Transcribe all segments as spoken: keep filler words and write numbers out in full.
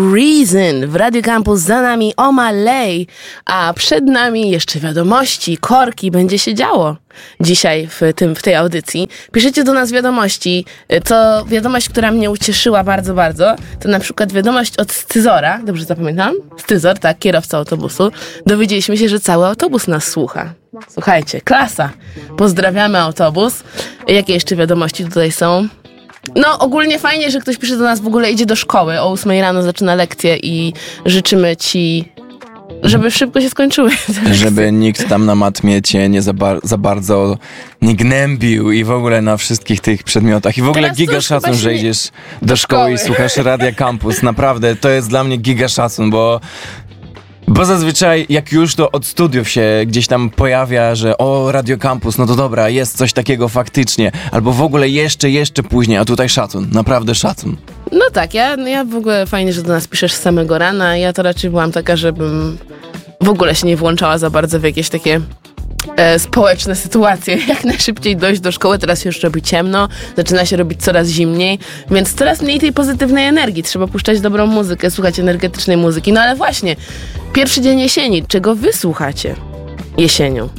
Reason w Radio Campus, za nami Omalay, a przed nami jeszcze wiadomości, korki, będzie się działo dzisiaj w, tym, w tej audycji. Piszecie do nas wiadomości, to wiadomość, która mnie ucieszyła bardzo, bardzo, to na przykład wiadomość od Scyzora, dobrze zapamiętam? Scyzor, tak, kierowca autobusu. Dowiedzieliśmy się, że cały autobus nas słucha. Słuchajcie, klasa. Pozdrawiamy autobus. Jakie jeszcze wiadomości tutaj są? No, ogólnie fajnie, że ktoś pisze do nas, w ogóle idzie do szkoły, o ósmej rano zaczyna lekcję i życzymy ci, żeby szybko się skończyły. Żeby nikt tam na matmie cię nie za, bar- za bardzo nie gnębił i w ogóle na wszystkich tych przedmiotach. I w ogóle Teraz giga szacun, że idziesz do szkoły i słuchasz Radia Campus. Naprawdę, to jest dla mnie giga szacun, bo Bo zazwyczaj jak już to od studiów się gdzieś tam pojawia, że o, Radio Campus, no to dobra, jest coś takiego faktycznie, albo w ogóle jeszcze, jeszcze później, a tutaj szacun, naprawdę szacun. No tak, ja, ja w ogóle fajnie, że do nas piszesz z samego rana, ja to raczej byłam taka, żebym w ogóle się nie włączała za bardzo w jakieś takie e, społeczne sytuacje, jak najszybciej dojść do szkoły. Teraz już robi ciemno, zaczyna się robić coraz zimniej, więc coraz mniej tej pozytywnej energii, trzeba puszczać dobrą muzykę, słuchać energetycznej muzyki. No ale właśnie, pierwszy dzień jesieni, czego wy słuchacie jesienią?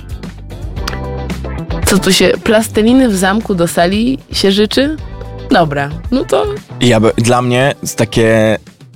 Co tu się, plasteliny w zamku do sali się życzy? Dobra, no to... Ja by, dla mnie jest takie,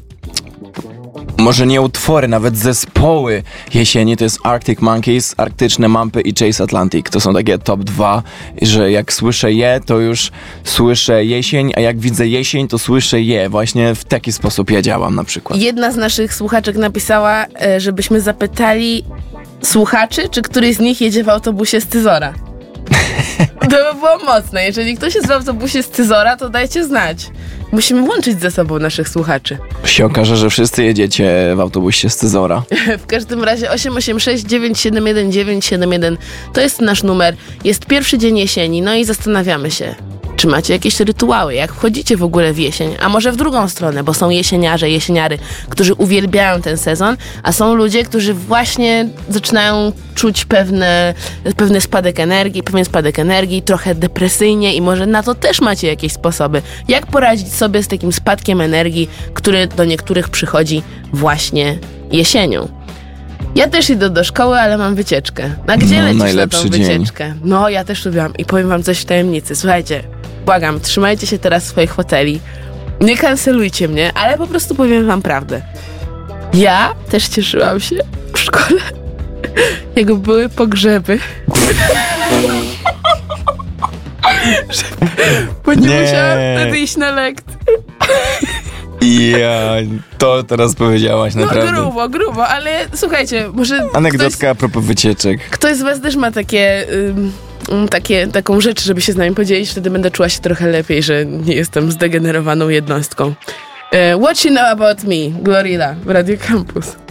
może nie utwory, nawet zespoły jesieni, to jest Arctic Monkeys, Arktyczne Mampy i Chase Atlantic. To są takie top dwa, że jak słyszę je, to już słyszę jesień, a jak widzę jesień, to słyszę je. Właśnie w taki sposób ja działam na przykład. Jedna z naszych słuchaczek napisała, żebyśmy zapytali słuchaczy, czy któryś z nich jedzie w autobusie z Scyzora. To by było mocne. Jeżeli ktoś jest w autobusie z Scyzora, to dajcie znać. Musimy łączyć ze sobą naszych słuchaczy. Się okaże, że wszyscy jedziecie w autobusie z Scyzora. W każdym razie osiem osiem sześć dziewięć siedem jeden dziewięć siedem jeden to jest nasz numer. Jest pierwszy dzień jesieni, no i zastanawiamy się, czy macie jakieś rytuały, jak wchodzicie w ogóle w jesień, a może w drugą stronę, bo są jesieniarze, jesieniary, którzy uwielbiają ten sezon, a są ludzie, którzy właśnie zaczynają czuć pewne, pewny spadek energii, pewien spadek energii, trochę depresyjnie i może na to też macie jakieś sposoby. Jak poradzić sobie z takim spadkiem energii, który do niektórych przychodzi właśnie jesienią. Ja też idę do szkoły, ale mam wycieczkę. A gdzie no, lecisz na tą dzień. wycieczkę? No, ja też lubiłam i powiem wam coś w tajemnicy. Słuchajcie, błagam, trzymajcie się teraz swoich hoteli. Nie kancelujcie mnie, ale po prostu powiem wam prawdę. Ja też cieszyłam się w szkole, jak były pogrzeby. Bo nie, nie musiałam wtedy iść na lekcję. Ja, to teraz powiedziałaś naprawdę. No grubo, grubo, ale słuchajcie, może... Anegdotka ktoś, a propos wycieczek. Ktoś z was też ma takie, ym, takie, taką rzecz, żeby się z nami podzielić, wtedy będę czuła się trochę lepiej, że nie jestem zdegenerowaną jednostką. Uh, what you know about me? Glorilla w Radio Campus.